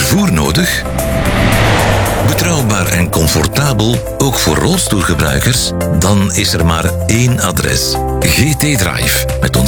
vervoer nodig? Betrouwbaar en comfortabel, ook voor rolstoelgebruikers? Dan is er maar één adres. GT Drive. Met ons